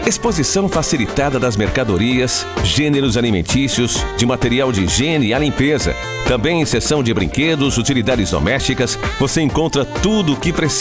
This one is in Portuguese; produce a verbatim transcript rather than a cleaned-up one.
Exposição facilitada das mercadorias, gêneros alimentícios, de material de higiene e a limpeza. Também em seção de brinquedos, utilidades domésticas, você encontra tudo o que precisa.